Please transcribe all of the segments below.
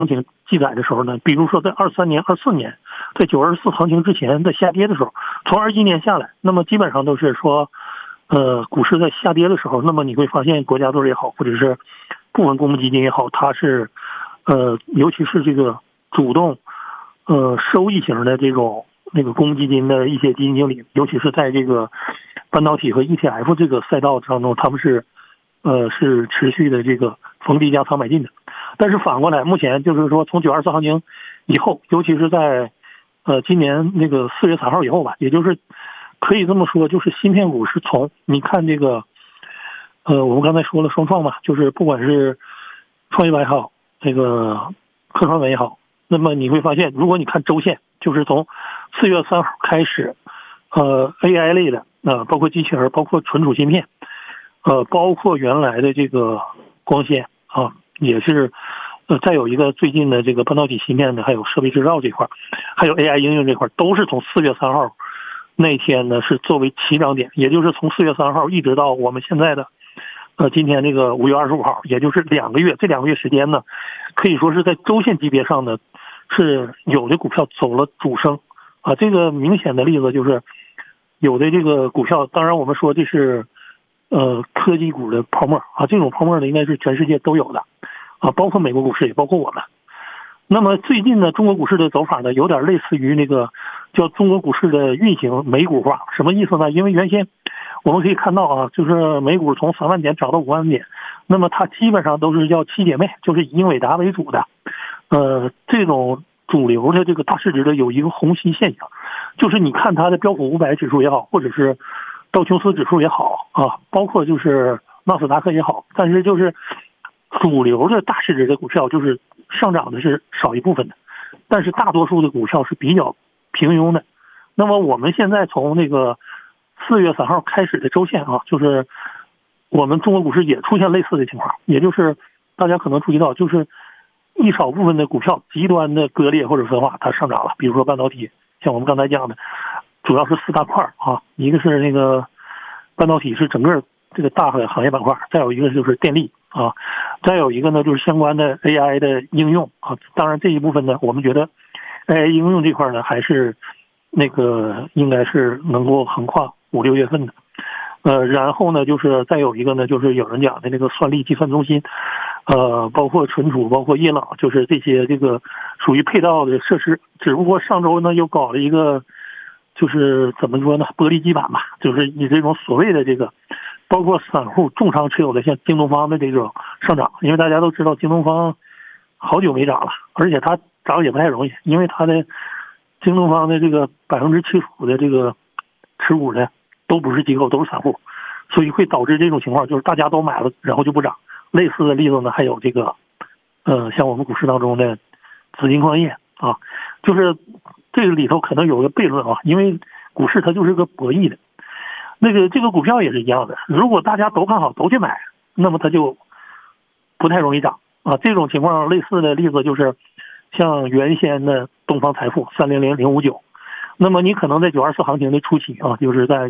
行情记载的时候呢，比如说在23年、24年，在924行情之前的下跌的时候，从21年下来，那么基本上都是说，股市在下跌的时候，那么你会发现国家队也好，或者是部分公募基金也好，它是，尤其是这个主动，收益型的这种那个公募基金的一些基金经理，尤其是在这个半导体和 ETF 这个赛道当中，他们是持续的这个逢低加仓买进的。但是反过来，目前就是说从924行情以后，尤其是在今年那个4月3号以后吧，也就是可以这么说，就是芯片股是从你看这个我们刚才说了双创嘛，就是不管是创业板也好，这个科创板也好，那么你会发现，如果你看周线，就是从4月3号开始，AI 类的包括机器人，包括存储芯片，包括原来的这个光纤啊，也是再有一个最近的这个半导体芯片的，还有设备制造这块，还有 AI 应用这块，都是从4月3号那天呢是作为起涨点，也就是从4月3号一直到我们现在的今天这个5月25号，也就是2个月，这2个月时间呢，可以说是在周线级别上呢是有的股票走了主升啊。这个明显的例子就是有的这个股票，当然我们说这是科技股的泡沫啊，这种泡沫呢应该是全世界都有的啊，包括美国股市也包括我们。那么最近呢，中国股市的走法呢，有点类似于那个叫中国股市的运行美股化，什么意思呢？因为原先我们可以看到啊，就是美股从3万点涨到5万点，那么它基本上都是叫七姐妹，就是以英伟达为主的，这种主流的这个大市值的有一个虹吸现象，就是你看它的标普500指数也好，或者是道琼斯指数也好啊，包括就是纳斯达克也好，但是就是主流的大市值的股票就是上涨的是少一部分的，但是大多数的股票是比较平庸的。那么我们现在从那个4月3号开始的周线啊，就是我们中国股市也出现类似的情况，也就是大家可能注意到，就是一少部分的股票极端的割裂或者分化，它上涨了。比如说半导体，像我们刚才讲的，主要是4大块啊，一个是那个半导体是整个这个大的行业板块，再有一个就是电力啊，再有一个呢就是相关的 AI 的应用啊。当然这一部分呢，我们觉得 AI 应用这块呢还是那个应该是能够横跨5、6月份的。然后呢就是再有一个呢就是有人讲的那个算力计算中心，包括存储，包括液冷，就是这些这个属于配套的设施。只不过上周呢又搞了一个，就是怎么说呢，玻璃基板吧，就是以这种所谓的这个，包括散户重仓持有的像京东方的这种上涨，因为大家都知道京东方好久没涨了，而且它涨也不太容易，因为它的京东方的这个75%的这个持股呢都不是机构，都是散户，所以会导致这种情况，就是大家都买了，然后就不涨。类似的例子呢，还有这个，像我们股市当中的紫金矿业啊，就是这个里头可能有个悖论啊，因为股市它就是个博弈的，这个股票也是一样的，如果大家都看好都去买，那么它就不太容易涨啊。这种情况类似的例子就是像原先的东方财富300059，那么你可能在924行情的初期啊，就是在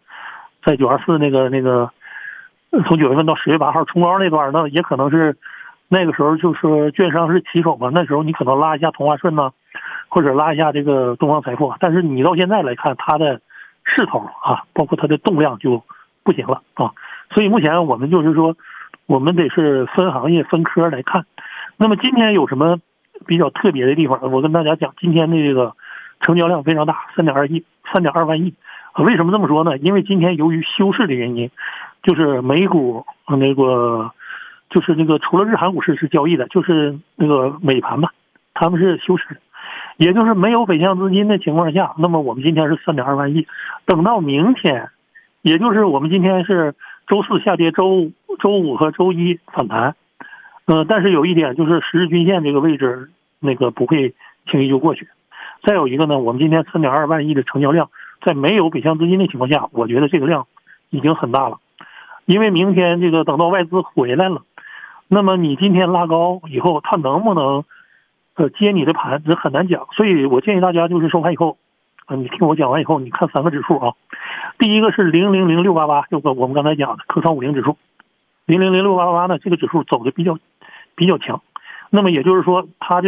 924那个从9月份到10月8号冲高那段呢，也可能是那个时候就是券商是旗手嘛，那时候你可能拉一下同花顺呐，或者拉一下这个东方财富，但是你到现在来看它的势头啊，包括它的动量就不行了啊。所以目前我们就是说，我们得是分行业分科来看。那么今天有什么比较特别的地方？我跟大家讲，今天的这个成交量非常大，3.2万亿。为什么这么说呢？因为今天由于休市的原因，就是美股那个就是那个除了日韩股市是交易的，就是那个美盘吧，他们是休市的，也就是没有北向资金的情况下，那么我们今天是3.2万亿。等到明天，也就是我们今天是周4下跌，周五和周一反弹，但是有一点就是10日均线这个位置那个不会轻易就过去。再有一个呢，我们今天3.2万亿的成交量，在没有北向资金的情况下，我觉得这个量已经很大了。因为明天这个等到外资回来了，那么你今天拉高以后，它能不能接你的盘，这很难讲。所以我建议大家就是收盘以后，你听我讲完以后，你看3个指数啊。第一个是000688，就我们刚才讲的科创50指数，000688呢，这个指数走的比较强。 那么也就是说，它